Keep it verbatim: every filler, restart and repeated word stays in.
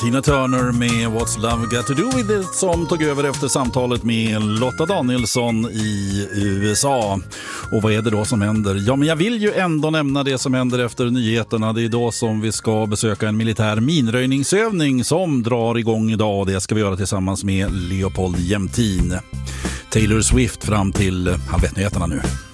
Tina Turner med What's Love Got To Do With It som tog över efter samtalet med Lotta Danielsson i U S A. Och vad är det då som händer? Ja, men jag vill ju ändå nämna det som händer efter nyheterna. Det är då som vi ska besöka en militär minröjningsövning som drar igång idag, och det ska vi göra tillsammans med Leopold Jämtin. Taylor Swift fram till halv ett nyheterna nu.